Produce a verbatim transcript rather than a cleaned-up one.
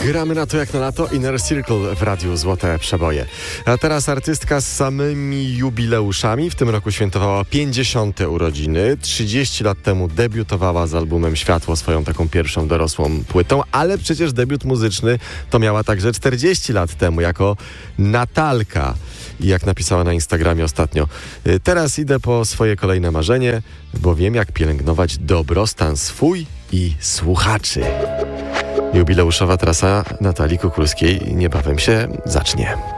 Gramy na to jak na lato. Inner Circle w radiu Złote Przeboje. A teraz artystka z samymi jubileuszami. W tym roku świętowała pięćdziesiąte urodziny. trzydzieści lat temu debiutowała z albumem Światło, swoją taką pierwszą dorosłą płytą, ale przecież debiut muzyczny to miała także czterdzieści lat temu jako Natalka. I jak napisała na Instagramie ostatnio: teraz idę po swoje kolejne marzenie, bo wiem, jak pielęgnować dobrostan swój i słuchaczy. Jubileuszowa trasa Natalii Kukulskiej niebawem się zacznie.